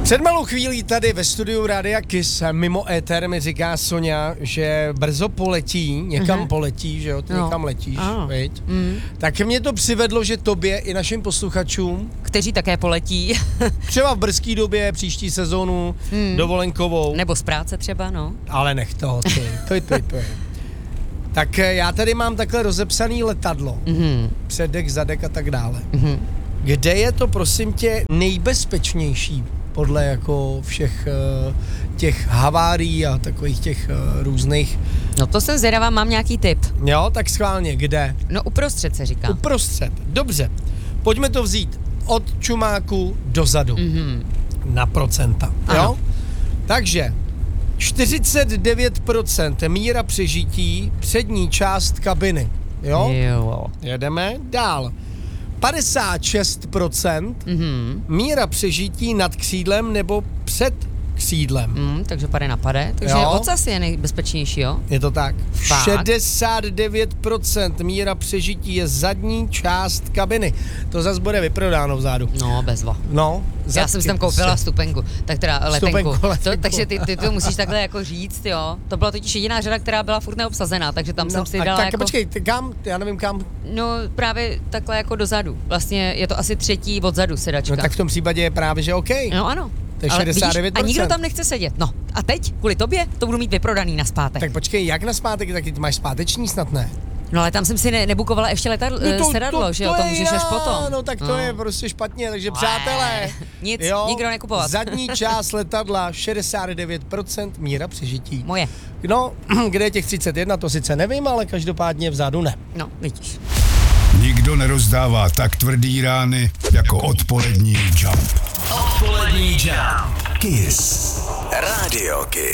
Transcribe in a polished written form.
Před malou chvílí tady ve studiu Rádia Kiss mimo éter mi říká Soňa, že brzo poletí, někam poletí, že jo, ty někam letíš, viď? Tak mě to přivedlo, že tobě i našim posluchačům, kteří také poletí. třeba v brzký době, příští sezónu, dovolenkovou. Nebo z práce třeba, no. Ale nech toho, ty. Tak já tady mám takhle rozepsaný letadlo, předek, zadek a tak dále. Kde je to, prosím tě, nejbezpečnější podle jako všech těch havárií a takových těch různých... No to jsem zvědavá, mám nějaký tip. Jo, tak schválně, kde? No uprostřed se říká. Uprostřed, dobře. Pojďme to vzít od čumáku dozadu. Na procenta, ano. Jo? Takže 49% míra přežití přední část kabiny. Jo? Jedeme dál. 56% míra přežití nad křídlem nebo před křídlem. Takže pade na pade. Takže ocas je nejbezpečnější, jo? Je to tak. Fakt? 69% míra přežití je zadní část kabiny. To zase bude vyprodáno vzadu. No, bezva. No, já jsem si tam koupila stupenku, tak teda letenku. Letenku. Takže ty to musíš takhle jako říct, jo. To byla totiž jediná řada, která byla furt neobsazená, takže tam jsem si dala tak jako... počkej, kam? Já nevím kam. No právě takhle jako dozadu. Vlastně je to asi třetí odzadu sedačka. No tak v tom případě je právě, že OK. No ano. To je ale 69%. Vidíš, a nikdo tam nechce sedět. No a teď, kvůli tobě, to budu mít vyprodaný naspátek. Tak počkej, jak naspátek, taky ty máš zpáteční snad ne? No ale tam jsem si nebukovala ještě sedadlo, že jo, to můžeš až potom. No tak to je prostě špatně, takže přátelé. Nic, nikdo nekupovat. Zadní část letadla 69% míra přežití. Moje. No, kde je těch 31, to sice nevím, ale každopádně vzadu ne. No, vidíš. Nikdo nerozdává tak tvrdý rány jako odpolední Jump. Odpolední Jump. Kiss. Radio Kiss.